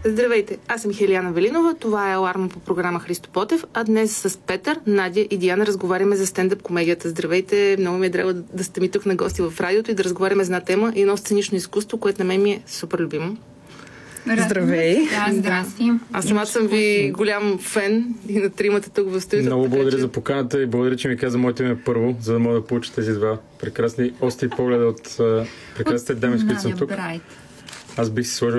Здравейте, аз съм Хелияна Велинова, това е Аларма по програма Христо Ботев, а днес с Петър, Надя и Диана разговаряме за стендъп комедията. Здравейте, много ми е драго да сте ми тук на гости в радиото и да разговаряме за една тема и едно сценично изкуство, което на мен ми е супер любимо. Здравей! Да, здрасти. Аз самата съм ви голям фен и на тримата тук в студиото. Много благодаря за поканата и благодаря, че ми каза моето име първо, за да мога да получа тези два прекрасни остри погледа от прекрасните дами, с които съм тук. Аз бих си сложил